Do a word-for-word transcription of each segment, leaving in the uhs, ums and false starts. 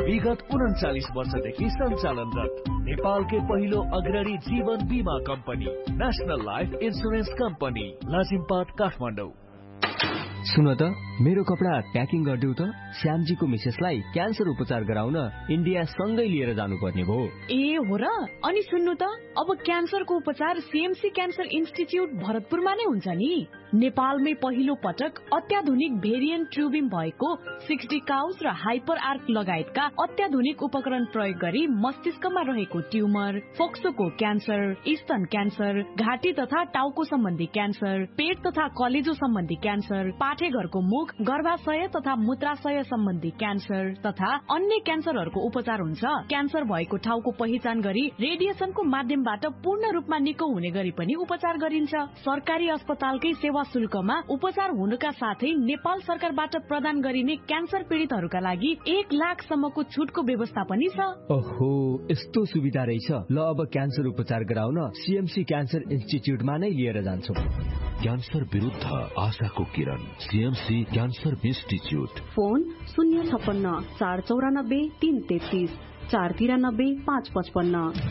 विगत उन्चालिस वर्षदेखि सञ्चालनरत नेपालकै पहिलो अग्रणी जीवन बीमा company national life insurance company Lazimpat Kathmandu. सुन त मेरो कपडा प्याकिङ गरिदेऊ त। श्यामजीको मिसेसलाई क्यान्सर उपचार गराउन इन्डिया सँगै लिएर जानुपर्ने भयो। ए हो र। अनि सुन्नु त अब क्यान्सरको उपचार सीएमसी क्यान्सर इन्स्टिच्युट भरतपुरमा नै हुन्छ नि। नेपालमै पहिलो पटक अत्याधुनिक भेरिएन्ट ट्युबिम भएको सिक्सटी काउस र हाइपर आर्क लगायतका अत्याधुनिक उपकरण प्रयोग गरी मस्तिष्कमा रहेको ट्युमर, फोक्सोको क्यान्सर, स्तन क्यान्सर, घाँटी तथा टाउको सम्बन्धी क्यान्सर, पेट तथा कलेजो सम्बन्धी क्यान्सर, पाठेघरको मुख, गर्भाशय तथा मूत्राशय सम्बन्धी क्यान्सर तथा अन्य क्यान्सरहरूको उपचार हुन्छ। क्यान्सर भएको ठाउँको पहिचान गरी रेडिएसनको माध्यमबाट पूर्ण रूपमा निको हुने गरी पनि उपचार गरिन्छ। सरकारी अस्पतालकै सेवा शुल्कमा उपचार हुनुका साथै नेपाल सरकारबाट प्रदान गरिने क्यान्सर पीडितहरूका लागि एक लाख सम्मको छुटको व्यवस्था पनि छ। ओहो, यस्तो सुविधा रहेछ। ल अब क्यान्सर उपचार गराउन सीएमसी क्यान्सर इन्स्टिच्युटमा नै लिएर जान्छौ। क्यान्सर विरुद्ध आशाको किरण, सीएमसी क्यान्सर इन्स्टिच्युट। फोन शून्य छप्पन्न चार चौरानब्बे तीन तेत्तीस चार तिरानब्बे पाँच पचपन्न।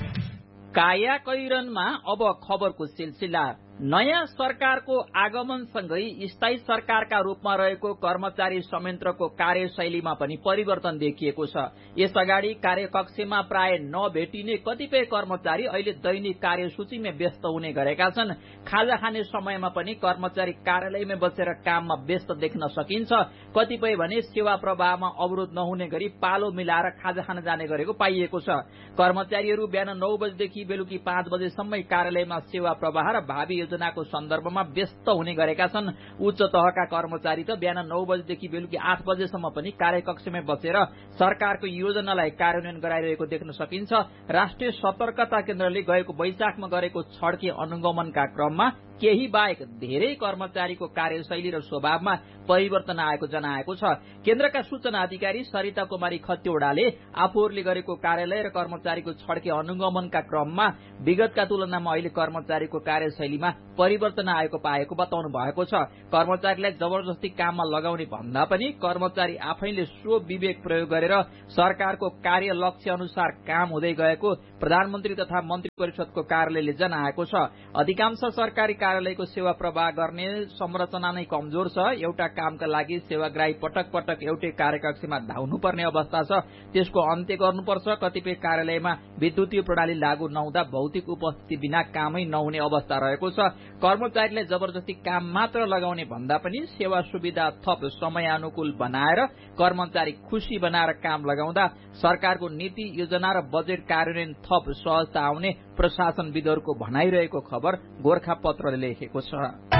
काया कैरनमा अब खबरको सिलसिला। नयाँ सरकारको आगमनसँगै स्थायी सरकारका रूपमा रहेको कर्मचारी संयन्त्रको कार्यशैलीमा पनि परिवर्तन देखिएको छ। यसअगाडि कार्यकक्षमा प्राय नभेटिने कतिपय कर्मचारी अहिले दैनिक कार्यसूचीमा व्यस्त हुने गरेका छन्। खाजा खाने समयमा पनि कर्मचारी कार्यालयमै बसेर काममा व्यस्त देख्न सकिन्छ। कतिपय भने सेवा प्रवाहमा अवरोध नहुने गरी पालो मिलाएर खाजा खान जाने गरेको पाइएको छ। कर्मचारीहरू बिहान नौ बजेदेखि बेलुकी पाँच बजेसम्म कार्यालयमा सेवा प्रवाह र भावी योजनाको सन्दर्भमा व्यस्त हुने गरेका छन्। उच्च तहका कर्मचारी त बिहान नौ बजेदेखि बेलुकी आठ बजेसम्म पनि कार्यकक्षमै बसेर सरकारको योजनालाई कार्यान्वयन गराइरहेको देख्न सकिन्छ। राष्ट्रिय सतर्कता केन्द्रले गएको वैशाखमा गरेको छड्के अनुगमनका क्रममा केही बाहेक धेरै कर्मचारीको कार्यशैली र स्वभावमा परिवर्तन आएको जनाएको छ। केन्द्रका सूचना अधिकारी सरिता कुमारी खत्योडाले आफूहरूले गरेको कार्यालय र कर्मचारीको छड्के अनुगमनका क्रममा विगतका तुलनामा अहिले कर्मचारीको कार्यशैलीमा परिवर्तन आएको पाएको बताउनु भएको छ। कर्मचारीलाई जबरजस्ती काममा लगाउने भन्दा पनि कर्मचारी आफैले स्व विवेक प्रयोग गरेर सरकारको कार्य लक्ष्य अनुसार काम हुँदै गएको प्रधानमन्त्री तथा मन्त्री परिषदको कार्यालयले जनाएको छ। अधिकांश सरकारी कार्यालयको सेवा प्रवाह गर्ने संरचना नै कमजोर छ। एउटा कामका लागि सेवाग्राही पटक पटक एउटै कार्यकक्षमा धाउनुपर्ने अवस्था छ, त्यसको अन्त्य गर्नुपर्छ। कतिपय कार्यालयमा विद्युतीय प्रणाली लागू नहुँदा भौतिक उपस्थिति बिना कामै नहुने अवस्था रहेको छ। कर्मचारीलाई जबरजस्ती काम मात्र लगाउने भन्दा पनि सेवा सुविधा थप समयानुकूल बनाएर कर्मचारी खुशी बनाएर काम लगाउँदा सरकारको नीति योजना र बजेट कार्यान्वयन थप सहजता आउने प्रशासनविदहरूको भनाइरहेको खबर गोरखापत्रले लेखेको छ।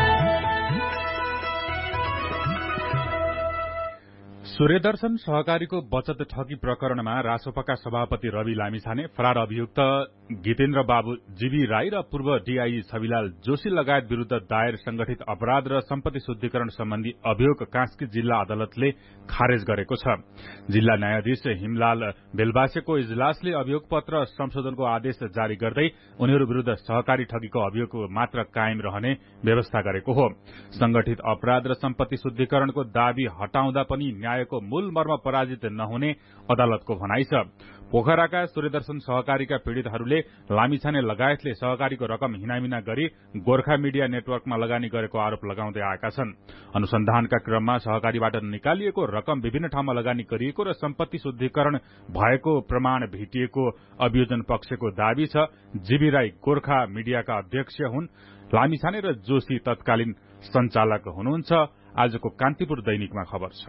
सूर्यदर्शन सहकारीको बचत ठगी प्रकरणमा रासोपाका सभापति रवि लामिछाने, फरार अभियुक्त गीतेन्द्र बाबु जीवी राई र पूर्व डीआई छविलाल जोशी लगायत विरूद्ध दायर संगठित अपराध र सम्पत्ति शुद्धिकरण सम्बन्धी अभियोग कास्की जिल्ला अदालतले खारेज गरेको छ। जिल्ला न्यायाधीश हिमलाल बेलबासेको इजलासले अभियोग पत्र संशोधनको आदेश जारी गर्दै उनीहरू विरूद्ध सहकारी ठगीको अभियोग मात्र कायम रहने व्यवस्था गरेको हो। संगठित अपराध र सम्पत्ति शुद्धिकरणको दावी हटाउँदा पनि न्यायको मूल मर्म पराजित नहुने अदालतको भनाइ छ। पोखराका सूर्यदर्शन सहकारीका पीड़ितहरूले लामिछाने लगायतले सहकारीको रकम हिनामिना गरी गोर्खा मिडिया नेटवर्कमा लगानी गरेको आरोप लगाउँदै आएका छन्। अनुसन्धानका क्रममा सहकारीबाट निकालिएको रकम विभिन्न ठाउँमा लगानी गरिएको र सम्पत्ति शुद्धिकरण भएको प्रमाण भेटिएको अभियोजन पक्षको दावी छ। जीवी राई गोर्खा मिडियाका अध्यक्ष हुन्। लामिछाने र जोशी तत्कालीन सञ्चालक हुनुहुन्छ। आजको कान्तिपुर दैनिकमा खबर छ।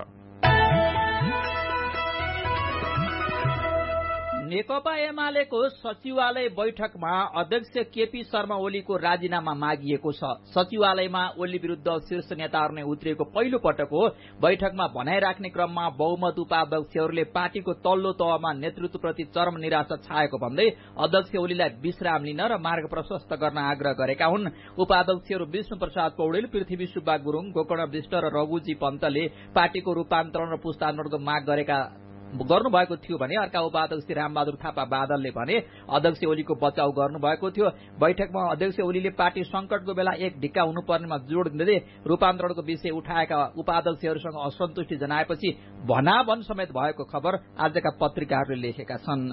नेकपा एमालेको सचिवालय बैठकमा अध्यक्ष केपी शर्मा ओलीको राजीनामा मागिएको छ। सचिवालयमा ओली विरूद्ध शीर्ष नेताहरू नै उत्रिएको पहिलो पटक हो। बैठकमा भनाइराख्ने क्रममा बहुमत उपाध्यक्षहरूले पार्टीको तल्लो तहमा नेतृत्वप्रति चरम निराशा छाएको भन्दै अध्यक्ष ओलीलाई विश्राम लिन र मार्ग प्रशस्त गर्न आग्रह गरेका हुन्। उपाध्यक्षहरू विष्णु प्रसाद पौडेल, पृथ्वी सुब्बा गुरूङ, गोकर्ण विष्ट र रघुजी पन्तले पार्टीको रूपान्तरण र पुस्तान्तरणको माग गरेका गर्नुभएको थियो भने अर्का उपाध्यक्ष रामबहादुर थापा बादलले भने अध्यक्ष ओलीको बचाउ गर्नुभएको थियो। बैठकमा अध्यक्ष ओलीले पार्टी संकटको बेला एक ढिक्का हुनुपर्नेमा जोड़ दिँदै रूपान्तरणको विषय उठाएका उपाध्यक्षहरूसँग असन्तुष्टि जनाएपछि भनाभन समेत भएको खबर आजका पत्रिकाहरूले लेखेका छन्।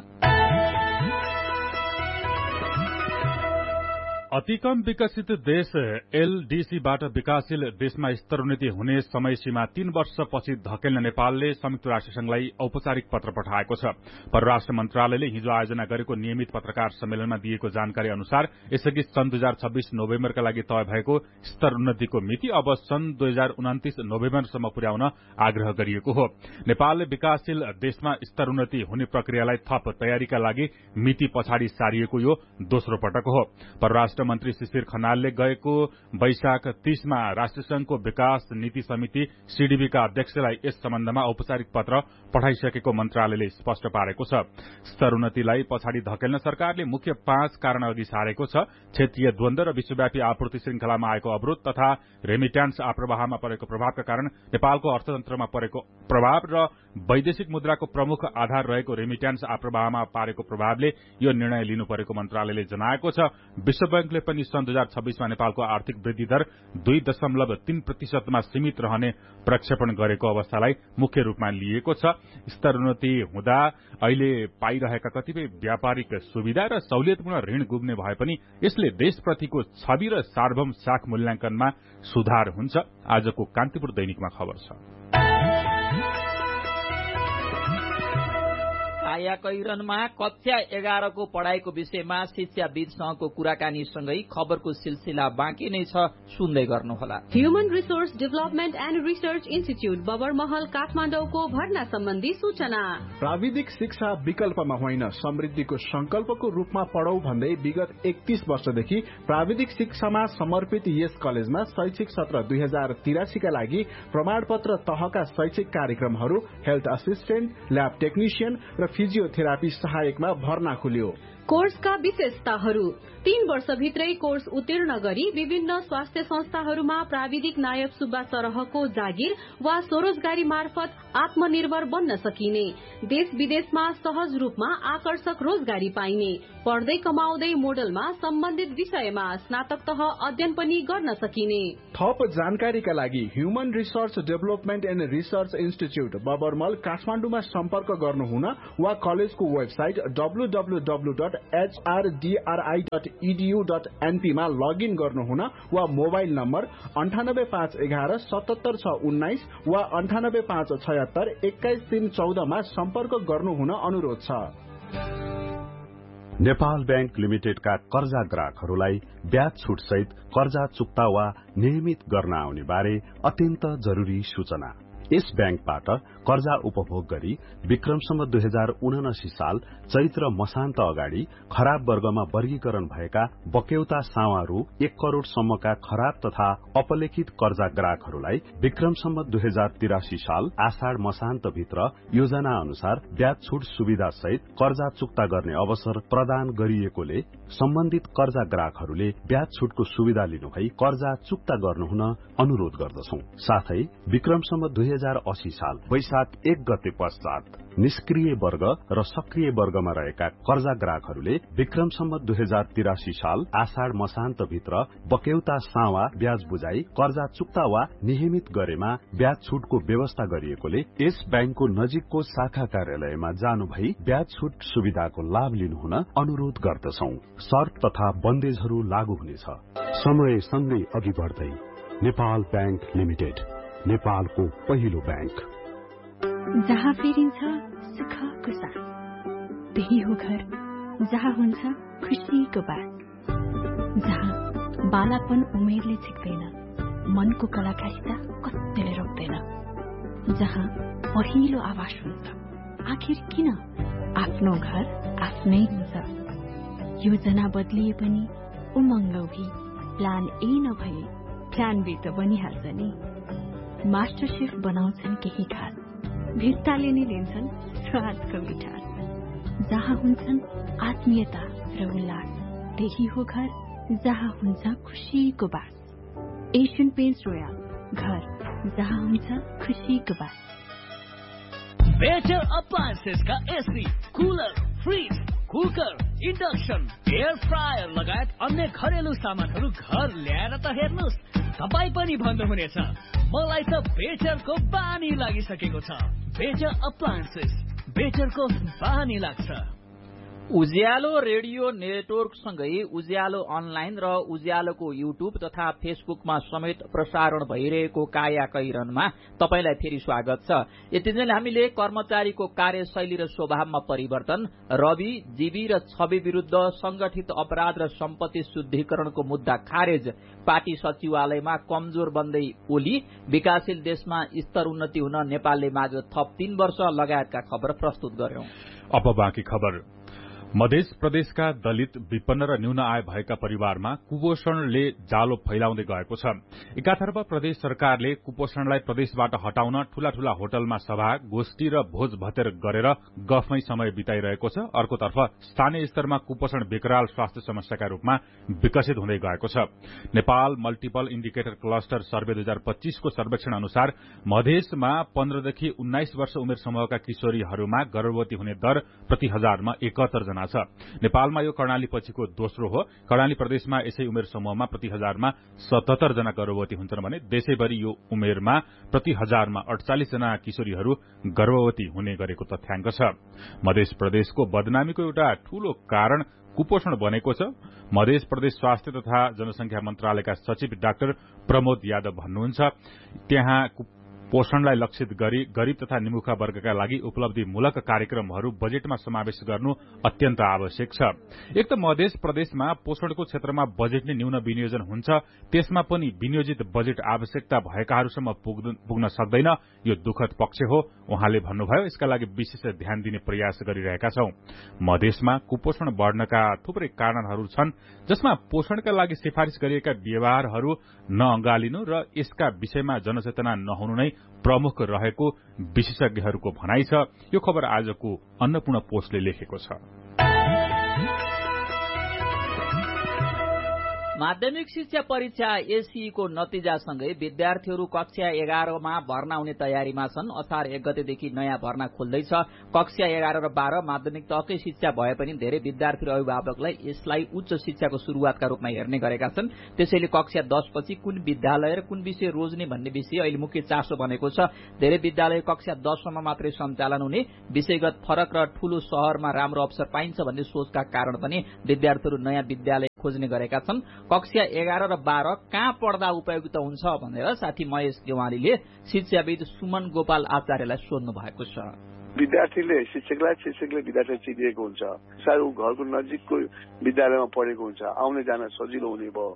अति कम विकसित देश एलडीसीबाट विकासशील देशमा स्तरोन्नति हुने समय सीमा तीन वर्षपछि धकेल्न नेपालले संयुक्त राष्ट्रसंघलाई औपचारिक पत्र पठाएको छ। परराष्ट्र मन्त्रालयले हिजो आयोजना गरेको नियमित पत्रकार सम्मेलनमा दिएको जानकारी अनुसार यसअघि सन् दुई हजार छब्बीस नोभेम्बरका लागि तय भएको स्तरोन्नतिको मिति अब सन् दुई हजार उन्तिस नोभेम्बरसम्म पुर्याउन आग्रह गरिएको हो। नेपालले विकासशील देशमा स्तरोन्नति हुने प्रक्रियालाई थप तयारीका लागि मिति पछाडि सारिएको यो दोस्रो पटक हो। परराष्ट्र मन्त्री शिशिर खनालले गएको वैशाख तीसमा राष्ट्रसंघको विकास नीति समिति सीडीबीका अध्यक्षलाई यस सम्बन्धमा औपचारिक पत्र पठाइसकेको मन्त्रालयले स्पष्ट पारेको छ। स्तरोन्नतिलाई पछाडि धकेल्न सरकारले मुख्य पाँच कारण अघि सारेको छ। क्षेत्रीय द्वन्द र विश्वव्यापी आपूर्ति श्रृंखलामा आएको अवरोध तथा रेमिट्यान्स आप्रवाहमा परेको प्रभावका कारण नेपालको अर्थतन्त्रमा परेको प्रभाव र वैदेशिक मुद्राको प्रमुख आधार रहेको रेमिट्यान्स आप्रवाहमा पारेको प्रभावले यो निर्णय लिनु परेको मन्त्रालयले जनाएको छ। विश्व बैंकले पनि सन् दुई हजार छब्बीसमा नेपालको आर्थिक वृद्धि दर दुई दशमलव तीन प्रतिशतमा सीमित रहने प्रक्षेपण गरेको अवस्थालाई मुख्य रूपमा लिएको छ। स्तरोन्नति हुँदा अहिले पाइरहेका कतिपय व्यापारिक सुविधा र सहुलियतपूर्ण ऋण गुम्ने भए पनि यसले देशप्रतिको छवि र सार्वभौम साख मूल्याङ्कनमा सुधार हुन्छ। आजको कान्तिपुर दैनिकमा खबर छ। कायाकैरनमा कक्षा एघारको पढ़ाईको विषयमा शिक्षाविदसँगको कुराकानीसँगै खबरको सिलसिला बाँकी नै छ, सुन्दै गर्नुहोला। Human resource development and research institute Babarmahal काठमाडौँको भर्ना सम्बन्धी सूचना। प्राविधिक शिक्षा विकल्पमा होइन समृद्धिको संकल्पको रूपमा पढौ भन्दै विगत एकतीस वर्षदेखि प्राविधिक शिक्षामा समर्पित यस कलेजमा शैक्षिक सत्र दुई हजार तिरासीका लागि प्रमाणपत्र तहका शैक्षिक कार्यक्रमहरू हेल्थ असिस्टेन्ट, ल्याब टेक्निशियन र फिजियोथेरापी सहायकमा भर्ना खुल्यो। कोर्सका विशेषताहरू: तीन वर्षभित्रै कोर्स उत्तीर्ण गरी विभिन्न स्वास्थ्य संस्थाहरूमा प्राविधिक नायब सुब्बा सरहको जागिर वा स्वरोजगारी मार्फत आत्मनिर्भर बन्न सकिने, देश विदेशमा सहज रूपमा आकर्षक रोजगारी पाइने, पढ्दै कमाउँदै मोडलमा सम्बन्धित विषयमा स्नातक तह अध्ययन पनि गर्न सकिने। थप जानकारीका लागि human resource development and research institute बबरमल काठमाडौँमा सम्पर्क गर्नुहुन वा कलेजको website W W W dot H R D R I dot E D you dot an P मा लगइन गर्नुहुन वा मोबाइल नम्बर अन्ठानब्बे पाँच एघार सतहत्तर छ उन्नाइस वा अन्ठानब्बे पाँच छयत्तर एक्काइस तीन चौधमा सम्पर्क गर्नुहुन अनुरोध छ। नेपाल बैंक लिमिटेडका कर्जा ग्राहकहरूलाई ब्याज छुट सहित कर्जा चुक्ता वा नियमित गर्न आउने बारे अत्यन्त जरूरी सूचना। यस बैंकबाट कर्जा उपभोग गरी विक्रमसम्म दुई हजार उनासी साल चैत्र मसान्त अगाडि खराब वर्गमा वर्गीकरण भएका बक्यौता सावारू एक करोड़ सम्मका खराब तथा अपलेखित कर्जा ग्राहकहरूलाई विक्रमसम्म दुई हजार तिरासी साल आषाढ़ मसान्त भित्र योजना अनुसार ब्याज छुट सुविधा सहित कर्जा चुक्ता गर्ने अवसर प्रदान गरिएकोले सम्बन्धित कर्जा ग्राहकहरूले ब्याज छुटको सुविधा लिनुभई कर्जा चुक्ता गर्नुहुन अनुरोध गर्दछौं। साथै विक्रमसम्म दुई हजार अस्सी साल वैशाख एक गते पश्चात निष्क्रिय वर्ग र सक्रिय वर्गमा रहेका कर्जा ग्राहकहरूले विक्रमसम्म दुई हजार तिरासी साल आषाढ़ मसान्त भित्र बक्यौता सावा ब्याज बुझाई कर्जा चुक्ता वा नियमित गरेमा ब्याज छुटको व्यवस्था गरिएकोले यस बैंकको नजिकको शाखा कार्यालयमा जानु भई ब्याज छुट सुविधाको लाभ लिनुहुन अनुरोध गर्दछौं। शर्त तथा बन्देजहरू लागू हुनेछ। समय सँगै अघि बढ्दै नेपाल बैंक लिमिटेड, नेपालको पहिलो बैंक। जहाँ फेरिन्छ सुखको साथ, त्यही हो घर जहाँ हुन्छ खुशीको बात, जहाँ बालापन उमेरले छिक्दैन, मनको कलाकारिता कतिले रोक्दैन, जहाँ पहिलो आवाज हुन्छ आखिर किन आफ्नो घर आफ्नै हुन्छ। योजना बदलिए पनि उमङ्ग भी प्लान ए नभए प्लान बी त बनिहाल्छ नि। मास्टर शेफ बनाउँछन् केही खास, भित्ताले नै दिन्छन् स्वादको मिठास, जहाँ हुन्छन् आत्मीयता र उल्लास, त्यही हो घर जहाँ हुन्छ खुशीको बास। एशियन पेन्ट्स रोयल, घर जहाँ हुन्छ खुशीको बास। Better अप्लायन्सेसका AC, cooler, fridge, cooker, induction, air fryer लगायत अन्य घरेलु सामानहरू घर ल्याएर त हेर्नुहोस्, तपाईँ पनि भन्नुहुनेछ मलाई त बेटरको बानी लागिसकेको छ। बेटर अप्लायन्सेस, बेटरको बानी लाग्छ। उज्यालो रेडियो नेटवर्कसँगै उज्यालो अनलाइन र उज्यालोको युट्युब तथा फेसबुकमा समेत प्रसारण भइरहेको काया कैरनमा तपाईलाई फेरि स्वागत छ। यतिन्जेल हामीले कर्मचारीको कार्यशैली र स्वभावमा परिवर्तन, रवि, जीवी र छवि विरुद्ध संगठित अपराध र सम्पत्ति शुद्धिकरणको मुद्दा खारेज, पार्टी सचिवालयमा कमजोर बन्दै ओली, विकासशील देशमा स्तर उन्नति हुन नेपालले माझ थप तीन वर्ष लगायतका खबर प्रस्तुत गर्यौं। अब बाँकी खबर। मध्य प्रदेशका दलित, विपन्न र न्यून आय भएका परिवारमा कुपोषणले जालो फैलाउँदै गएको छ। एकातर्फ प्रदेश सरकारले कुपोषणलाई प्रदेशबाट हटाउन ठूला ठूला होटलमा सभा, गोष्ठी र भोज भतेर गरेर गफमै समय बिताइरहेको छ। अर्कोतर्फ स्थानीय स्तरमा कुपोषण विकराल स्वास्थ्य समस्याका रूपमा विकसित हुँदै गएको छ। Nepal multiple indicator cluster survey दुई हजार पच्चीसको सर्वेक्षण अनुसार मधेसमा पन्ध्रदेखि उन्नाइस वर्ष उमेर समूहका किशोरीहरूमा गर्भवती हुने दर प्रति हजारमा एकहत्तर जना छ। नेपालमा यो कर्णाली पछिको दोस्रो हो। कर्णाली प्रदेशमा यसै उमेर समूहमा प्रति हजारमा सतहत्तर जना गर्भवती हुन्छन् भने देशैभरि यो उमेरमा प्रति हजारमा अडचालिस जना किशोरीहरू गर्भवती हुने गरेको तथ्याङ्क छ। मध्य प्रदेशको बदनामीको एउटा ठूलो कारण कुपोषण बनेको छ। मध्य प्रदेश स्वास्थ्य तथा जनसंख्या मन्त्रालयका सचिव डाक्टर प्रमोद यादव भन्नुहुन्छ, त्यहाँ पोषणलाई लक्षित गरी गरीब तथा निमुखा वर्गका लागि उपलब्धिमूलक कार्यक्रमहरू बजेटमा समावेश गर्नु अत्यन्त आवश्यक छ। एक त मध्य प्रदेशमा पोषणको क्षेत्रमा बजेट नै न्यून विनियोजन हुन्छ, त्यसमा पनि विनियोजित बजेट आवश्यकता भएकाहरूसम्म पुग्न सक्दैन। यो दुःखद पक्ष हो उहाँले भन्नुभयो। यसका लागि विशेष ध्यान दिने प्रयास गरिरहेका छौं। मधेसमा कुपोषण बढ्नका थुप्रै कारणहरू छन्, जसमा पोषणका लागि सिफारिश गरिएका व्यवहारहरू नअँगालिनु र यसका विषयमा जनचेतना नहुनु नै प्रमुख रहेको विशेषज्ञहरूको भनाइ छ। यो खबर आजको अन्नपूर्ण पोस्टले लेखेको छ। माध्यमिक शिक्षा परीक्षा एसईको नतिजासँगै विद्यार्थीहरू कक्षा एघारमा भर्ना हुने तयारीमा छन्। असार एक गतेदेखि नयाँ भर्ना खुल्दैछ। कक्षा एघार र बाह्र माध्यमिक तहकै शिक्षा भए पनि धेरै विद्यार्थी र अभिभावकलाई यसलाई उच्च शिक्षाको शुरूआतका रूपमा हेर्ने गरेका छन्। त्यसैले कक्षा दस पछि कुन विद्यालय र कुन विषय रोज्ने भन्ने विषय अहिले मुख्य चासो बनेको छ। धेरै विद्यालय कक्षा दससम्म मात्रै सञ्चालन हुने, विषयगत फरक र ठूलो शहरमा राम्रो अवसर पाइन्छ भन्ने सोचका कारण पनि विद्यार्थीहरू नयाँ विद्यालय खोज्ने गरेका छन्। कक्षा एघार र बाह्र कहाँ पढ्दा उपयुक्त हुन्छ भनेर साथी महेश गेवालीले शिक्षाविद सुमन गोपाल आचार्यलाई सोध्नु भएको छ। विद्यार्थीले शिक्षकलाई, शिक्षकले विद्यार्थी चिनिएको हुन्छ, सायद ऊ घरको नजिकको विद्यालयमा पढेको हुन्छ, आउने जान सजिलो हुने भयो।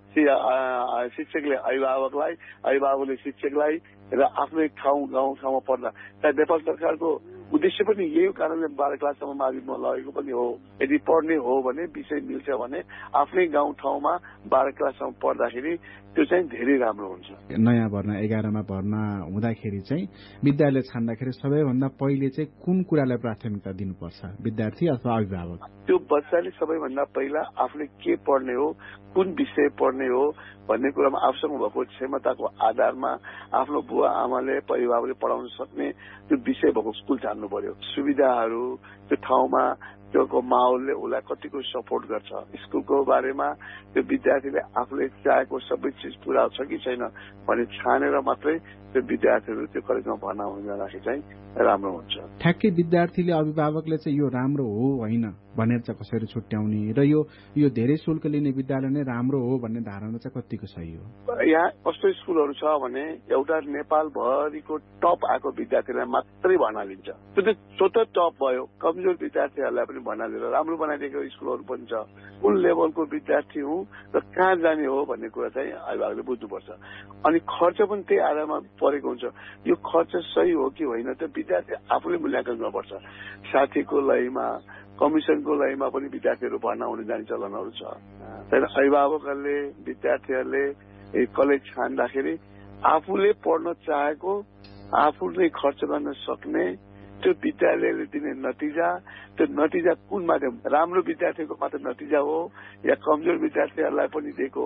शिक्षकले अभिभावकलाई, अभिभावकले शिक्षकलाई र आफ्नै ठाउँ गाउँ ठाउँमा पढ्दा सायद नेपाल सरकारको उद्देश्य पनि यही कारणले बाह्र क्लाससम्म माविमा लगेको पनि हो। यदि पढ्ने हो भने, विषय मिल्छ भने आफ्नै गाउँ ठाउँमा बाह्र क्लाससम्म पढ्दाखेरि त्यो चाहिँ धेरै राम्रो हुन्छ। नयाँ भर्ना एघारमा भर्ना हुँदाखेरि चाहिँ विद्यालय छान्दाखेरि सबैभन्दा पहिले चाहिँ कुन कुरालाई प्राथमिकता दिनुपर्छ, विद्यार्थी अथवा अभिभावक? त्यो बच्चाले सबैभन्दा पहिला आफूले के पढ्ने हो, कुन विषय पढ्ने हो भन्ने कुरामा आफूसँग भएको क्षमताको आधारमा आफ्नो बुवा आमाले, अभिभावकले पढाउन सक्ने त्यो विषय भएको स्कुल छान्नु पर्यो। सुविधाहरू, त्यो ठाउँमा त्योको माहौलले उसलाई कतिको सपोर्ट गर्छ, स्कुलको बारेमा त्यो विद्यार्थीले आफूले चाहेको सबै चिज पुरा छ कि छैन भने छानेर मात्रै त्यो विद्यार्थीहरू त्यो कलेजमा भर्ना हुन जाँदाखेरि चाहिँ राम्रो हुन्छ। ठ्याक्कै विद्यार्थीले, अभिभावकले चाहिँ यो राम्रो हो होइन भनेर चाहिँ कसरी छुट्याउने र यो यो धेरै शुल्क लिने विद्यालय नै राम्रो हो भन्ने धारणा चाहिँ कतिको सही हो? यहाँ कस्तो स्कुलहरू छ भने एउटा नेपालभरिको टप आएको विद्यार्थीलाई मात्रै भर्ना लिन्छ। त्यो त स्वत टप भयो, कमजोर विद्यार्थीहरूलाई पनि भर्ना लिएर राम्रो बनाइदिएको स्कुलहरू पनि छ। कुन लेभलको विद्यार्थी हुँ र कहाँ जाने हो भन्ने कुरा चाहिँ अभिभावकले बुझ्नुपर्छ। अनि खर्च पनि त्यही आधारमा परेको हुन्छ। यो खर्च सही हो कि होइन त्यो विद्यार्थी आफूले मूल्याङ्कन गर्नुपर्छ। साथीको लयमा, कमिसनको लयमा पनि विद्यार्थीहरू भर्ना हुने जाने चलनहरू छ। तर अभिभावकहरूले, विद्यार्थीहरूले कलेज छान्दाखेरि आफूले पढ्न चाहेको, आफूले खर्च गर्न सक्ने त्यो विद्यालयले दिने नतिजा, त्यो नतिजा कुन माध्यम, राम्रो विद्यार्थीको मात्र नतिजा हो या कमजोर विद्यार्थीहरूलाई पनि दिएको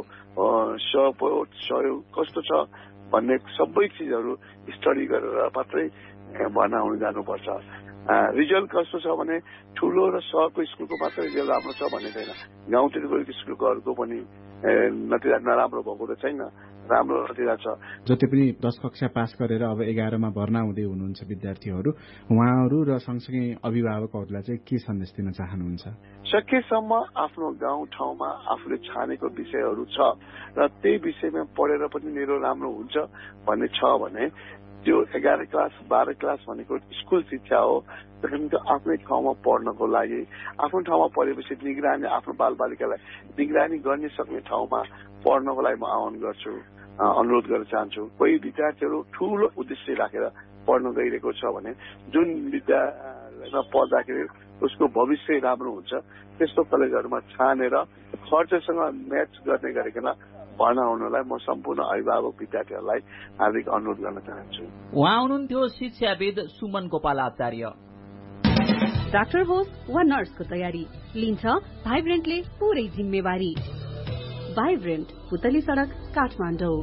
सपोर्ट, सहयोग कस्तो छ भन्ने सबै चिजहरू स्टडी गरेर मात्रै भर्ना हुन जानुपर्छ। रिजल्ट कस्तो छ भने ठुलो र सहरको स्कुलको मात्र रिजल्ट राम्रो छ भन्ने छैन, गाउँतिर गएको स्कुलकोहरूको पनि नतिजा नराम्रो भएको त छैन, राम्रो नतिजा छ। जति पनि दस कक्षा पास गरेर अब एघारमा भर्ना हुँदै हुनुहुन्छ विद्यार्थीहरू, उहाँहरू र सँगसँगै अभिभावकहरूलाई चाहिँ के सन्देश दिन चाहनुहुन्छ? सकेसम्म आफ्नो गाउँ ठाउँमा आफूले छानेको विषयहरू छ र त्यही विषयमा पढेर पनि मेरो राम्रो हुन्छ भन्ने छ भने त्यो एघार क्लास बाह्र क्लास भनेको स्कुल शिक्षा हो। त्यसैले त्यो आफ्नै ठाउँमा पढ्नको लागि आफ्नो ठाउँमा पढेपछि निगरानी आफ्नो बालबालिकालाई निगरानी गर्ने सक्ने ठाउँमा पढ्नको लागि म आह्वान गर्छु, अनुरोध गर्न चाहन्छु। कोही विद्यार्थीहरू ठूलो उद्देश्य राखेर पढ्न गइरहेको छ भने जुन विद्यालयमा पढ्दाखेरि उसको भविष्य राम्रो हुन्छ त्यस्तो कलेजहरूमा छानेर खर्चसँग म्याच गर्ने गरिकन भर्ना हुनलाई म सम्पूर्ण अभिभावक विद्यार्थीहरूलाई हार्दिक अनुरोध गर्न चाहन्छु। उहाँ हुनुहुन्थ्यो शिक्षाविद सुमन गोपाल आचार्य। डाक्टर होस् वा नर्सको तयारी लिन्छ भाइब्रेन्टले पूरै जिम्मेवारी। भाइब्रेन्ट, पुतली सड़क, काठमाडौँ।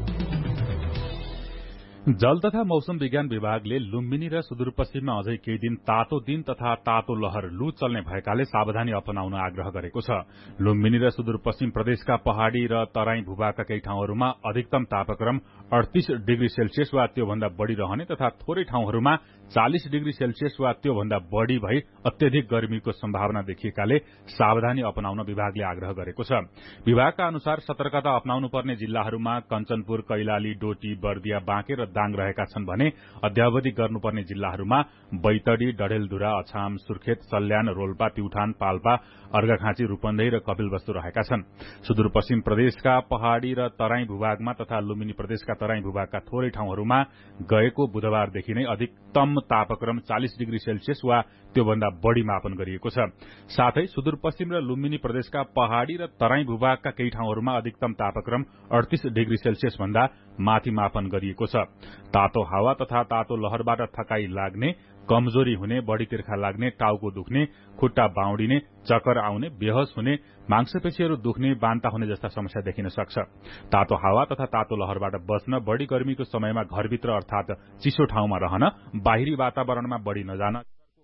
जल तथा मौसम विज्ञान विभागले लुम्बिनी र सुदूरपश्चिममा अझै केही दिन तातो दिन तथा तातो लहर लू चल्ने भएकाले सावधानी अपनाउन आग्रह गरेको छ। लुम्बिनी र सुदूरपश्चिम प्रदेशका पहाड़ी र तराई भूभागका केही ठाउँहरूमा अधिकतम तापक्रम अडतीस डिग्री सेल्सियस वा त्योभन्दा बढ़ी रहने तथा थोरै ठाउँहरूमा चालिस डिग्री सेल्सियस वा त्योभन्दा बढ़ी भई अत्यधिक गर्मीको सम्भावना देखिएकाले सावधानी अपनाउन विभागले आग्रह गरेको छ। विभागका अनुसार सतर्कता अपनाउनु पर्ने जिल्लाहरूमा कञ्चनपुर, कैलाली, डोटी, बर्दिया, बाँके र दाङ रहेका छन् भने अद्यावधि गर्नुपर्ने जिल्लाहरूमा बैतडी, डढेलधुरा, अछाम, सुर्खेत, सल्यान, रोल्पा, प्युठान, पाल्पा, अर्घाखाँची, रूपन्देही र कपिलवस्तु रहेका छन्। सुदूरपश्चिम प्रदेशका पहाड़ी र तराई भूभागमा तथा लुम्बिनी प्रदेशका तराई भूभागका थोरै ठाउँहरूमा गएको बुधबारदेखि नै अधिकतम तापक्रम चालिस डिग्री सेल्सियस वा त्योभन्दा बढ़ी मापन गरिएको छ। साथै सुदूरपश्चिम र लुम्बिनी प्रदेशका पहाड़ी र तराई भूभागका केही ठाउँहरूमा अधिकतम तापक्रम अडतीस डिग्री सेल्सियस भन्दा माथि मापन गरिएको छ। तातो हावा तथा तातो लहरबाट थकाई लाग्ने, कमजोरी हुने, बढ़ी तिर्खा लाग्ने, टाउको दुख्ने, खुट्टा बाउडिने, चक्कर आउने, बेहोस हुने, मांसपेशीहरू दुख्ने, बान्ता हुने जस्ता समस्या देखिन सक्छ। तातो हावा तथा तातो लहरबाट बच्न बढ़ी गर्मीको समयमा घरभित्र अर्थात चिसो ठाउँमा रहन, बाहिरी वातावरणमा बढ़ी नजान।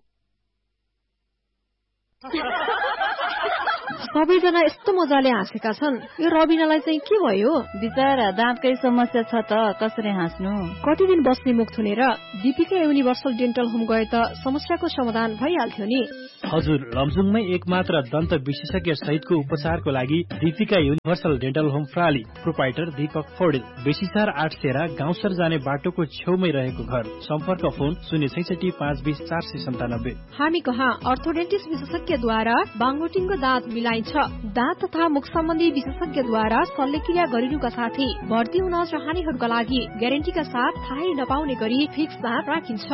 सबैजना यस्तो मजाले हाँसेका छन्, यो रबिनालाई चाहिँ के भयो? बिचारा दाँतकै समस्या छ त, कसरी हाँस्नु? कति दिन बस्ने मुख थुनेर दीपिका युनिभर्सल डेन्टल होम गए त समस्याको समाधान भइहाल्थ्यो नि। हजुर, लमजुङमै एकमात्र दन्त विशेषज्ञ सहितको उपचारको लागि Deepika universal dental home प्राली, proprietor Deepak Paudel, बेसीसार आठ सेरा गाउँसर जाने बाटोको छेउमै रहेको घर। सम्पर्क फोन शून्य छैसठी पाँच बीस चार सय सन्तानब्बे। हामी कहाँ अर्थोडेन्टिस्ट विशेषज्ञद्वारा बाङ्गोटिङको दाँत मिलाइन्छ। दाँत तथा मुख सम्बन्धी विशेषज्ञद्वारा शल्यक्रिया गरिनुका साथै भर्ती हुन चाहनेहरूका लागि ग्यारेन्टीका साथ थाहै नपाउने गरी फिक्स दाँत राखिन्छ।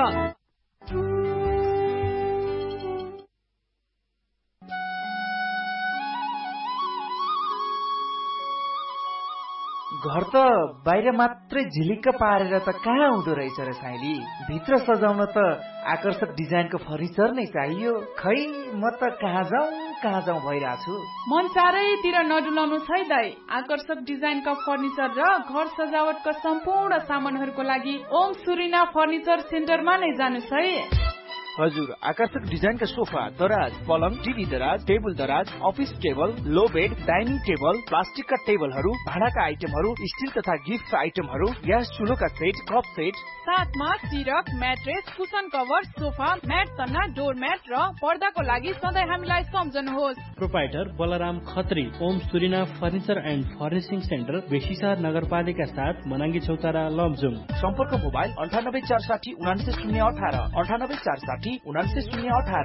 घर त बाहिर मात्रै झिलिक्क पारेर त कहाँ हुँदो रहेछ र साइली, भित्र सजाउन त आकर्षक डिजाइनको फर्निचर नै चाहियो। खै म त कहाँ जाउँ कहाँ जाउँ भइरहेछु। मन चारैतिर नडुलाउनु छै दाइ, आकर्षक डिजाइनका फर्निचर र घर सजावटका सम्पूर्ण सामानहरूको लागि ओम सुरिना फर्निचर सेन्टरमा नै जानुस् है। हजुर, आकर्षक डिजाइनका सोफा, दराज, पलङ, टिभी दराज, टेबल दराज, अफिस टेबल, लो बेड, डाइनिङ टेबल, प्लास्टिकका टेबलहरू, भाँडाका आइटमहरू, स्टिल तथा गिफ्ट आइटमहरू, ग्यास चुलोका सेट, कप सेट, साथमा सिरक, mattress, cushion cover, sofa, mat तन्ना, डोर म्याट र पर्दाको लागि सधैँ हामीलाई सम्झनुहोस्। Proprietor Balram Khatri, Om सुरिना furniture and furnishing centre, बेसीसार नगरपालिका साथ मनाङ्गी चौतारा, लमजुङ। सम्पर्क मोबाइल अन्ठानब्बे चार साठी उनान्से शून्य अठार अन्ठानब्बे चार साठी उनान्से शून्य अठार।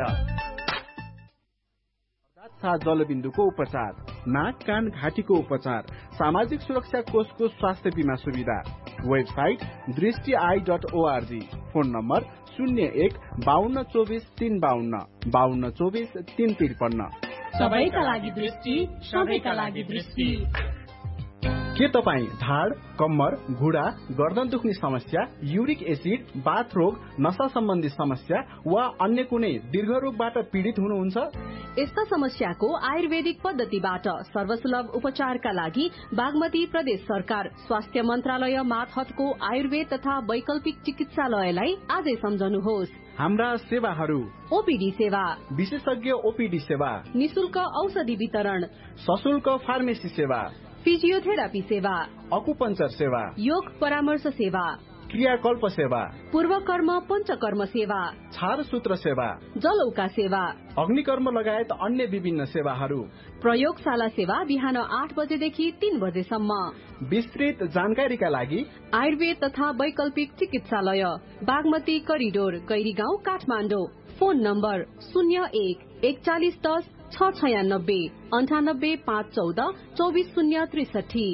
जलबिन्दुको उपचार, नाक कान घाँटीको उपचार, सामाजिक सुरक्षा कोषको स्वास्थ्य बिमा सुविधा। वेबसाइट दृष्टि I dot ORG. Phone number शून्य एक बाहन्न चौबिस तीन बाहन्न बाहन्न चौबिस तीन त्रिपन्न। सबैका लागि दृष्टि, सबैका लागि दृष्टि। के तपाईँ ढाड, कम्मर, घुँडा, गर्दन दुख्ने समस्या, युरिक एसिड, बाथ रोग, नशा सम्बन्धी समस्या वा अन्य कुनै दीर्घ रोगबाट पीडित हुनुहुन्छ? यस्ता समस्याको आयुर्वेदिक पद्धतिबाट सर्वसुलभ उपचारका लागि बागमती प्रदेश सरकार स्वास्थ्य मन्त्रालय मातहतको आयुर्वेद तथा वैकल्पिक चिकित्सालयलाई आजै सम्झनुहोस्। हाम्रा सेवाहरू ओपीडी सेवा, विशेषज्ञ ओपीडी सेवा, निशुल्क औषधि वितरण, सशुल्क फार्मेसी सेवा, फिजियोथेरापी सेवा, अकुपञ्चर सेवा, योग परामर्श सेवा, क्रियाकल्प सेवा, पूर्वकर्म पञ्चकर्म सेवा, छार सूत्र सेवा, जलौका सेवा, अग्निकर्म लगायत अन्य विभिन्न सेवाहरू, प्रयोगशाला सेवा बिहान आठ बजेदेखि तीन बजेसम्म। विस्तृत जानकारीका लागि आयुर्वेद तथा वैकल्पिक चिकित्सालय, Bagmati corridor, Gairigaun, Kathmandu. Phone number शून्य एक एकचालिस दस छ छयानब्बे अन्ठानब्बे पाँच चौध चौबिस शून्य त्रिसठी।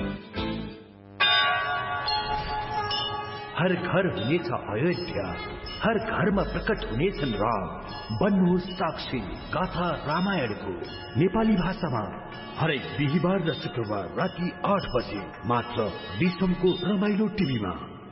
हर घर हुनेछ अयोध्या, हर घरमा प्रकट हुनेछन् राम। बन्नुहोस् साक्षी गाथा रामायणको नेपाली भाषामा हरेक बिहिबार र शुक्रबार राति आठ बजे मात्र विश्वको रमाइलो टिभीमा।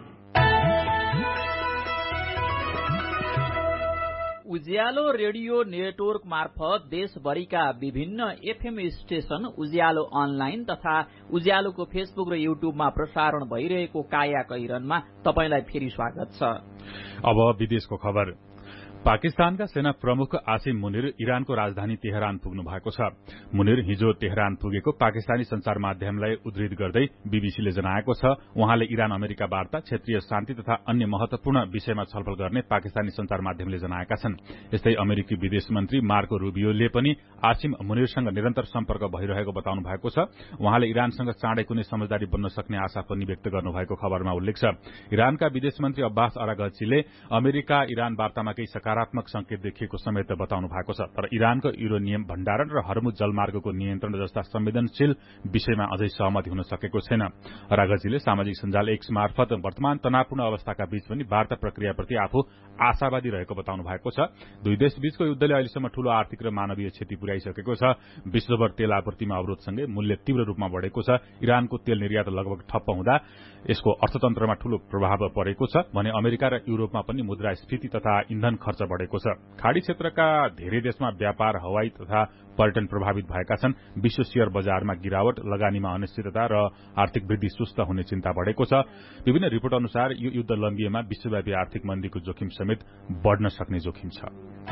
उज्यालो रेडियो नेटवर्क मार्फत देशभरिका विभिन्न एफएम स्टेशन, उज्यालो अनलाइन तथा उज्यालोको फेसबुक र युट्युबमा प्रसारण भइरहेको काया कैरनमा तपाईंलाई फेरि स्वागत छ। अब विदेशको खबर। पाकिस्तानका सेना प्रमुख आसिम मुनिर इरानको राजधानी तेहरान पुग्नु भएको छ। मुनिर हिजो तेहरान पुगेको पाकिस्तानी संचार माध्यमलाई उद्धृत गर्दै बीबीसीले जनाएको छ। उहाँले इरान अमेरिका वार्ता, क्षेत्रीय शान्ति तथा अन्य महत्वपूर्ण विषयमा छलफल गर्ने पाकिस्तानी संचार माध्यमले जनाएका छन्। यस्तै अमेरिकी विदेश मन्त्री मार्को रूबियोले पनि आसिम मुनिरसँग निरन्तर सम्पर्क भइरहेको बताउनु भएको छ। उहाँले इरानसँग चाँडै कुनै समझदारी बन्न सक्ने आशा पनि व्यक्त गर्नुभएको खबरमा उल्लेख छ। इरानका विदेश मन्त्री अब्बास अरागचीले अमेरिका इरान वार्तामा केही सकारात्मक संकेत देखिएको समेत बताउनु भएको छ। तर इरानको युरेनियम भण्डारण र हर्मुज जलमार्गको नियन्त्रण जस्ता संवेदनशील विषयमा अझै सहमति हुन सकेको छैन। रागचीले सामाजिक सञ्जाल एक्स मार्फत वर्तमान तनावपूर्ण अवस्थाका बीच पनि वार्ता प्रक्रियाप्रति आफू आशावादी रहेको बताउनु भएको छ। दुई देश बीचको युद्धले अहिलेसम्म ठूलो आर्थिक र मानवीय क्षति पुर्याइसकेको छ। विश्वभर तेल आपूर्तिमा अवरोधसँगै मूल्य तीव्र रूपमा बढेको छ। इरानको तेल निर्यात लगभग ठप्प हुँदा यसको अर्थतन्त्रमा ठूलो प्रभाव परेको छ भने अमेरिका र युरोपमा पनि मुद्रास्फीति तथा इन्धन खर्च बढ़ेको छ। खाड़ी क्षेत्रका धेरै देशमा व्यापार, हवाई तथा पर्यटन प्रभावित भएका छन्। विश्व शेयर बजारमा गिरावट, लगानीमा अनिश्चितता र आर्थिक वृद्धि सुस्त हुने चिन्ता बढ़ेको छ। विभिन्न रिपोर्ट अनुसार यो युद्ध लम्बिएमा विश्वव्यापी आर्थिक मन्दीको जोखिम समेत बढ़न सक्ने जोखिम छ।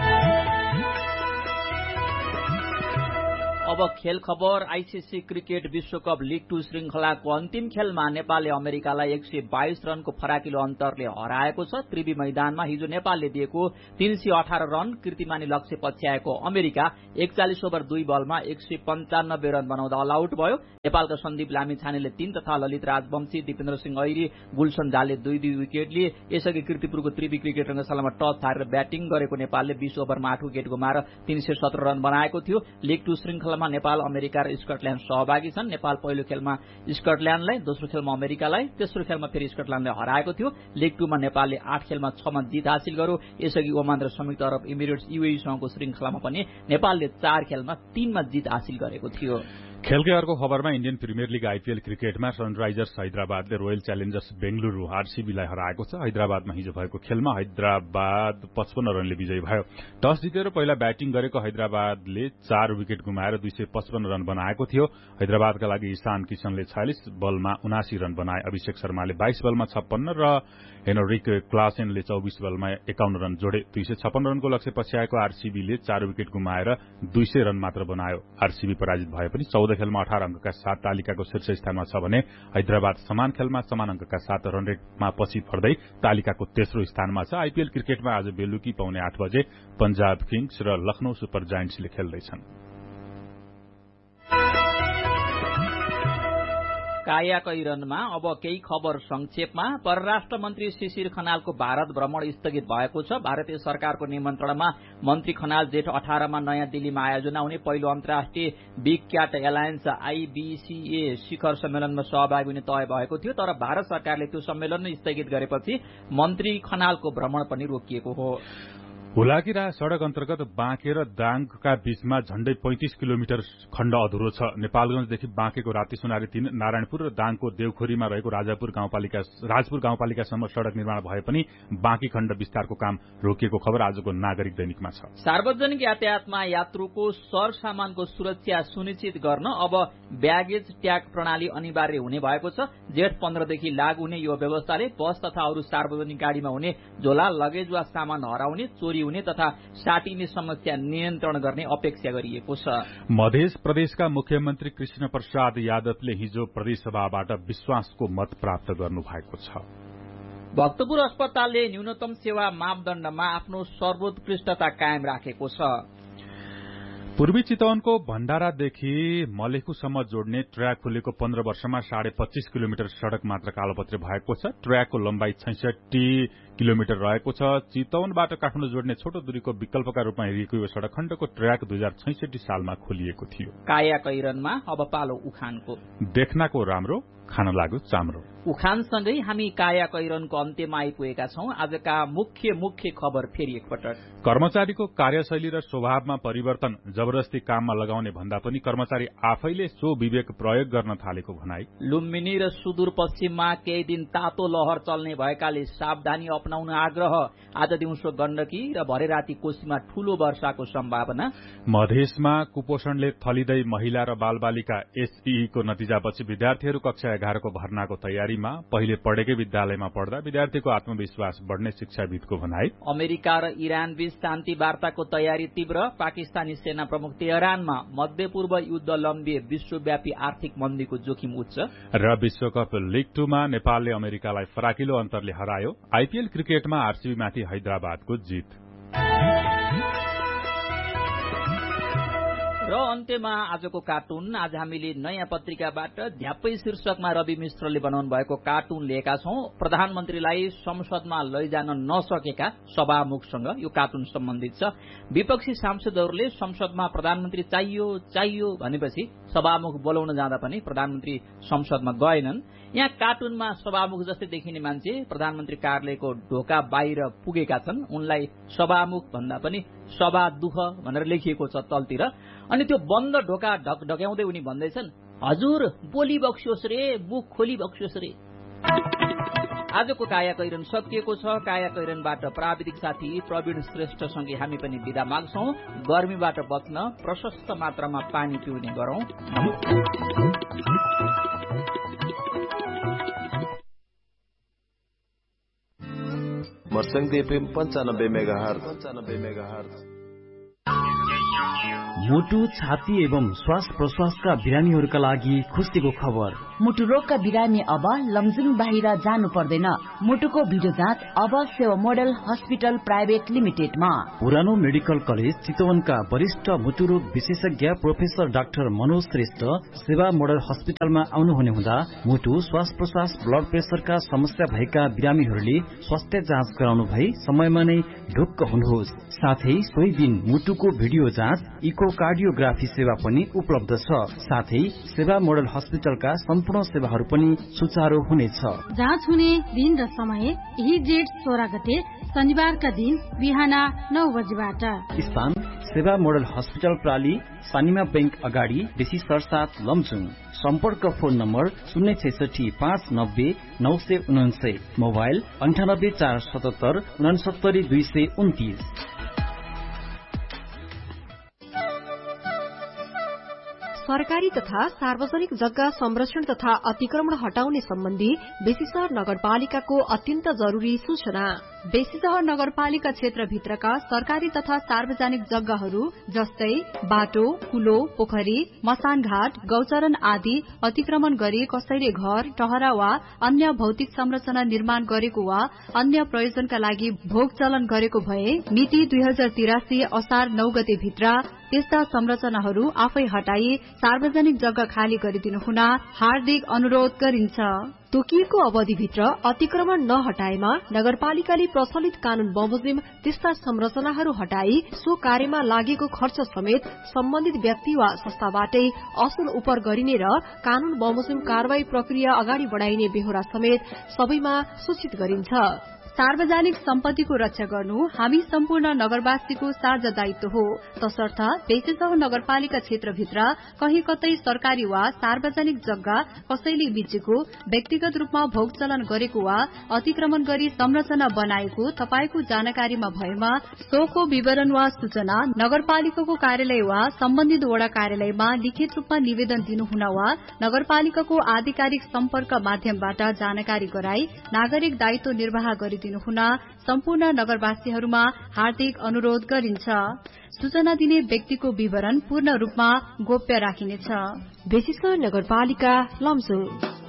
अब खेल खबर। आईसीसी क्रिकेट विश्वकप लीग टू श्रृंखलाको अन्तिम खेलमा नेपालले अमेरिकालाई एक सय बाइस रनको फराकिलो अन्तरले हराएको छ। त्रिवी मैदानमा हिजो नेपालले दिएको तीन सय अठार रन कीर्तिमानी लक्ष्य पछ्याएको अमेरिका एकचालिस ओभर दुई बलमा एक सय पञ्चानब्बे रन बनाउँदा अल आउट भयो। नेपालका सन्दीप लामिछानेले तीन तथा ललित राजवंशी, दिपेन्द्र सिंह ऐरी, गुलसन झाले दुई दुई विकेट लिए। यसअघि कीर्तिपुरको त्रिवी क्रिकेट रंगशालामा टस हारेर ब्याटिङ गरेको नेपालले बीस ओभरमा आठ विकेट गुमाएर तीन सय सत्र रन बनाएको थियो। लीग टू श्रृंखलामा नेपाल, अमेरिका र स्कटल्याण्ड सहभागी छन्। नेपाल पहिलो खेलमा स्कटल्याण्डलाई, दोस्रो खेलमा अमेरिकालाई, तेस्रो खेलमा फेरि स्कटल्याण्डलाई हराएको थियो। लीग टूमा नेपालले आठ खेलमा छमा जित हासिल गर्यो। यसअघि ओमान र संयुक्त अरब इमिरेट्स यूएईसँगको श्रृंखलामा पनि नेपालले चार खेलमा तीनमा जित हासिल गरेको थियो। खेलकै अर्को खबरमा इन्डियन प्रिमियर लीग आईपीएल क्रिकेटमा सनराइजर्स हैदराबादले रोयल च्यालेन्जर्स बेंगलुरू आरसीबीलाई हराएको छ। हैदराबादमा हिजो भएको खेलमा हैदराबाद पचपन्न रनले विजयी भयो। टस जितेर पहिला ब्याटिङ गरेको हैदराबादले चार विकेट गुमाएर दुई सय पचपन्न रन बनाएको थियो। हैदराबादका लागि ईशान किशनले छयालिस बलमा उनासी रन बनाए। अभिषेक शर्माले बाइस बलमा छप्पन्न र हेनरिक क्लासेनले चौबिस बलमा एकाउन्न रन जोडे। दुई सय छप्पन्न रनको लक्ष्य पछ्याएको आरसीबीले चार विकेट गुमाएर दुई सय रन मात्र बनायो। आरसीबी पराजित भए पनि चौध खेलमा अठार अंकका साथ तालिकाको शीर्ष स्थानमा छ भने हैदराबाद समान खेलमा समान अंकका साथ रन रेटमा पछि फर्दै तालिकाको तेस्रो स्थानमा छ। आईपीएल क्रिकेटमा आज बेलुकी पाउने आठ बजे पंजाब किङ्स र लखनऊ सुपर जायन्ट्सले खेल्दैछन्। काया कैरनमा अब केही खबर संक्षेपमा। परराष्ट्र मन्त्री शिशिर खनालको भारत भ्रमण स्थगित भएको छ। भारतीय सरकारको निमन्त्रणमा मन्त्री खनाल जेठ अठारमा नयाँ दिल्लीमा आयोजना हुने पहिलो अन्तर्राष्ट्रिय बिग क्याट एलायन्स आईबीसीए शिखर सम्मेलनमा सहभागी हुने तय भएको थियो। तर भारत सरकारले त्यो सम्मेलन नै स्थगित गरेपछि मन्त्री खनालको भ्रमण पनि रोकिएको हो। हुलाकीरा सड़क अन्तर्गत बाँके र दाङका बीचमा झण्डै पैंतिस किलोमिटर खण्ड अधुरो छ। नेपालगंजदेखि बाँकेको राति सुनारी तीन, नारायणपुर र दाङको देवखोरीमा रहेको राजापुर गाउँपालिका राजपुर गाउँपालिकासम्म सड़क निर्माण भए पनि बाँकी खण्ड विस्तारको काम रोकिएको खबर आजको नागरिक दैनिकमा छ। सार्वजनिक यातायातमा यात्रुको सरसामानको सुरक्षा सुनिश्चित गर्न अब ब्यागेज ट्याग प्रणाली अनिवार्य हुने भएको छ। जेठ पन्ध्रदेखि लागू हुने यो व्यवस्थाले बस तथा अरू सार्वजनिक गाड़ीमा हुने झोला, लगेज वा सामान हराउने, चोरी हुने तथा साटिने समस्या नियन्त्रण गर्ने अपेक्षा गरिएको छ। मध्य प्रदेशका मुख्यमन्त्री कृष्ण प्रसाद यादवले हिजो प्रदेशसभाबाट विश्वासको मत प्राप्त गर्नु भएको छ। भक्तपुर अस्पतालले न्यूनतम सेवा मापदण्डमा आफ्नो सर्वोत्कृष्टता कायम राखेको छ। पूर्वी चितवनको भण्डारादेखि मलेखुसम्म जोड्ने ट्र्याक खुलेको पन्ध्र वर्षमा साढे पच्चीस किलोमिटर सड़क मात्र कालोपत्रे भएको छ। ट्र्याकको लम्बाई छैसठी किलोमिटर रहेको छ। चितवनबाट काठमाडौँ जोड्ने छोटो दूरीको विकल्पका रूपमा हेरिएको यो सड़क खण्डको ट्र्याक दुई हजार छैसठी सालमा खोलिएको थियो। काया कैरनमा अब पालो उखानको। देख्नको राम्रो, खान लाग्यो चाम्रो। उखानसँगै हामी काया कैरनको अन्त्यमा आइपुगेका छौं। आजका मुख्य मुख्य खबर फेरि एकपटक। कर्मचारीको कार्यशैली र स्वभावमा परिवर्तन जबरजस्ती काममा लगाउने भन्दा पनि कर्मचारी आफैले सो विवेक प्रयोग गर्न थालेको भनाई। लुम्बिनी र सुदूरपश्चिममा केही दिन तातो लहर चल्ने भएकाले सावधानी अपनाउन आग्रह। आज दिउँसो गण्डकी र भरे राति कोशीमा ठूलो वर्षाको सम्भावना। मधेसमा कुपोषणले थलिँदै महिला र बालबालिका एसईको नतिजापछि विद्यार्थीहरू कक्षा एघारको भर्नाको तयारीमा। पहिले पढेकै विद्यालयमा पढ्दा विद्यार्थीको आत्मविश्वास बढ़ने शिक्षाविदको भनाई। अमेरिका र इरान बीच शान्ति वार्ताको तयारी तीव्र। पाकिस्तानी सेना प्रमुख तेहरानमा। मध्यपूर्व युद्ध लम्बिए विश्वव्यापी आर्थिक मन्दीको जोखिम उच्च। र विश्वकप लीग टूमा नेपालले अमेरिकालाई फराकिलो अन्तरले हरायो। आईपीएल क्रिकेटमा आरसीबीमाथि हैदराबादको जित। र अन्त्यमा आजको कार्टुन। आज हामीले नयाँ पत्रिकाबाट झ्याप्पै शीर्षकमा रवि मिश्रले बनाउनु भएको कार्टुन लिएका छौं। प्रधानमन्त्रीलाई संसदमा लैजान नसकेका सभामुखसँग यो कार्टुन सम्बन्धित छ। विपक्षी सांसदहरूले संसदमा प्रधानमन्त्री चाहियो चाहियो भनेपछि सभामुख बोलाउन जाँदा पनि प्रधानमन्त्री संसदमा गएनन्। यहाँ कार्टुनमा सभामुख जस्तै देखिने मान्छे प्रधानमन्त्री कार्यालयको ढोका बाहिर पुगेका छन्। उनलाई सभामुख भन्दा पनि सभा दुख भनेर लेखिएको छ तलतिर। अनि त्यो बन्द ढोका ढक्याउँदै उनी भन्दैछन्, हजुर बोली बक्सियोस् रे, मुख खोली बक्सियोस् रे। आजको काया कैरन सकिएको छ। काया कैरनबाट प्राविधिक साथी प्रवीण श्रेष्ठसँगै हामी पनि बिदा माग्छौं। गर्मीबाट बच्न प्रशस्त मात्रामा पानी पिउने गरौं। मर्सङ्गी एफएम पञ्चानब्बे मेगाहर्ज पञ्चानब्बे मेगाहर्ज। मुटु, छाती एवं श्वास प्रश्वासका बिरामीहरूका लागि खुसीको खबर। मुटु रोगका बिरामी अब लमजुङ बाहिर जानु पर्दैन। मुटुको भिडियो जाँच अब सेवा मोडल हस्पिटल प्राइभेट लिमिटेडमा। पुरानो मेडिकल कलेज चितवनका वरिष्ठ मुटुरोग विशेषज्ञ प्रोफेसर डाक्टर मनोज श्रेष्ठ सेवा मोडल हस्पिटलमा आउनुहुने हुँदा मुटु, श्वास प्रश्वास, ब्लड प्रेसरका समस्या भएका बिरामीहरूले स्वास्थ्य जाँच गराउनु भई समयमा नै ढुक्क हुनुहोस्। साथै सोही दिन मुटुको भिडियो जाँच, इको कार्डियोग्राफी सेवा पनि उपलब्ध छ। साथै सेवा मोडल हस्पिटलका सम्पूर्ण सेवाहरू पनि सुचारू हुनेछ। जाँच हुने दिन र समय यही जेठ सोह्र गते शनिबारका दिन बिहान नौ बजेबाट। स्थान सेवा मोडल हस्पिटल प्राली, सानिमा बैंक अगाडि, बेसी सरसात लमजुङ। सम्पर्क फोन नम्बर शून्य छैसठी पाँच नब्बे नौ सय उनान्सय। मोबाइल अन्ठानब्बे चार सतहत्तर उनासत्तरी दुई सय उन्तिस। सरकारी तथा सार्वजनिक जग्गा संरक्षण तथा अतिक्रमण हटाउने सम्बन्धी बेसीसहर नगरपालिकाको अत्यन्त जरूरी सूचना। बेसीसहर नगरपालिका क्षेत्रभित्रका सरकारी तथा सार्वजनिक जग्गाहरू जस्तै बाटो, कुलो, पोखरी, मसानघाट, गौचरण आदि अतिक्रमण गरी कसैले घर, टहरा वा अन्य भौतिक संरचना निर्माण गरेको वा अन्य प्रयोजनका लागि भोग चलन गरेको भए मिति दुई हजार तिरासी असार नौ गते भित्र त्यस्ता संरचनाहरू आफै हटाई सार्वजनिक जग्गा खाली गरिदिनु हुन हार्दिक अनुरोध गरिन्छ। तोकिएको अवधिभित्र अतिक्रमण नहटाएमा नगरपालिकाले प्रचलित कानून बमोजिम त्यस्ता संरचनाहरू हटाई सो कार्यमा लागेको खर्च समेत सम्बन्धित व्यक्ति वा संस्थाबाटै असुल उपर गरिने र कानून बमोजिम कारवाही प्रक्रिया अगाडि बढ़ाइने बेहोरा समेत सबैमा सूचित गरिन्छ। सार्वजनिक सम्पत्तिको रक्षा गर्नु हामी सम्पूर्ण नगरवासीको साझा दायित्व हो, तसर्थ बेसीसह नगरपालिका क्षेत्रभित्र कहीँ कतै सरकारी वा सार्वजनिक जग्गा कसैले बेचेको, व्यक्तिगत रूपमा भोग चलन गरेको वा अतिक्रमण गरी संरचना बनाएको तपाईको जानकारीमा भएमा सोको विवरण वा सूचना नगरपालिकाको कार्यालय वा सम्बन्धित वडा कार्यालयमा लिखित रूपमा निवेदन दिनुहुन वा नगरपालिकाको आधिकारिक सम्पर्क माध्यमबाट जानकारी गराई नागरिक दायित्व निर्वाह गरिदिनुहुन सम्पूर्ण नगरवासीहरूमा हार्दिक अनुरोध गरिन्छ। सूचना दिने व्यक्तिको विवरण पूर्ण रूपमा गोप्य राखिनेछ। बेसीसर नगरपालिका लमजुङ।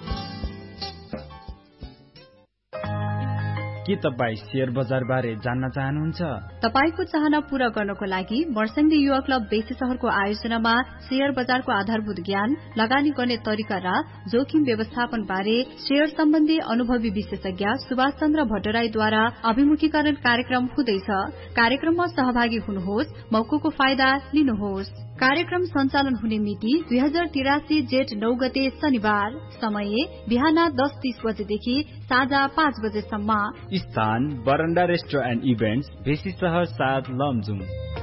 के तपाईँ शेयर बजार बारे जान्न चाहनुहुन्छ? तपाईको चाहना पूरा गर्नको लागि मर्स्याङ्दी युवा क्लब बेसीसहरको आयोजनामा शेयर बजारको आधारभूत ज्ञान, लगानी गर्ने तरिका र जोखिम व्यवस्थापन बारे शेयर सम्बन्धी अनुभवी विशेषज्ञ सुभाष चन्द्र भट्टराईद्वारा अभिमुखीकरण कार्यक्रम हुँदैछ। कार्यक्रममा सहभागी हुनुहोस्, मौकाको फाइदा लिनुहोस्। कार्यक्रम सञ्चालन हुने मिति दुई हजार तिरासी जेठ नौ गते शनिबार। समय बिहान दस तीस बजेदेखि साँझ पाँच बजेसम्म। स्थान बरण्डा रेस्टो एन्ड इभेन्ट्स, बेसीसहर सात, लमजुङ।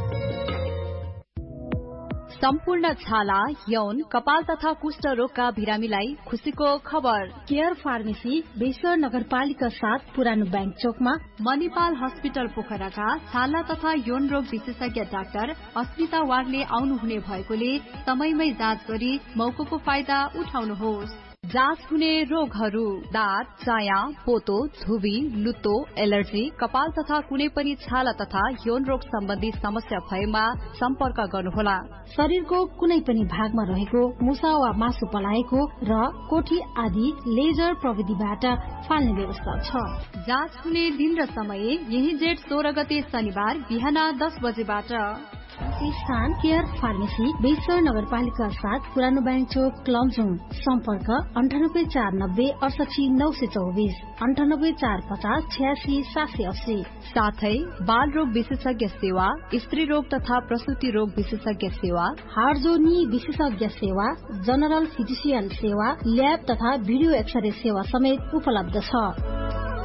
सम्पूर्ण छाला, यौन, कपाल तथा कुष्ठ रोगका बिरामीलाई खुशीको खबर। केयर फार्मेसी, बेसीसहर नगरपालिका सात, पुरानो बैंक चोकमा। मणिपाल हस्पिटल पोखराका छाला तथा यौन रोग विशेषज्ञ डाक्टर अस्मिता वागले आउनुहुने भएकोले समयमै जाँच गरी मौकाको फाइदा उठाउनुहोस्। जाँच हुने रोगहरू: दाँत, चाया, पोतो, धुबी, लुतो, एलर्जी, कपाल तथा कुनै पनि छाला तथा यौन रोग सम्बन्धी समस्या भएमा सम्पर्क गर्नुहोला। शरीरको कुनै पनि भागमा रहेको मुसा वा मासु पलाएको र कोठी आदि लेजर प्रविधिबाट फाल्ने व्यवस्था छ। जाँच हुने दिन र समय यही जेठ सोह्र गते शनिबार बिहान दस बजेबाट। स्थान केयर फार्मेसी, बेसीसहर नगरपालिका सात, पुरानो बैंक चोक, लमजुङ। सम्पर्क अन्ठानब्बे चार नब्बे अडसठी नौ सय चौबिस, अन्ठानब्बे चार पचास छयासी सात सय अस्सी। साथै बाल रोग विशेषज्ञ सेवा, स्त्री रोग तथा प्रसूति रोग विशेषज्ञ सेवा, हार्जोनी विशेषज्ञ सेवा, जनरल फिजिसियन सेवा, ल्याब तथा भिडियो एक्सरे सेवा समेत उपलब्ध छ।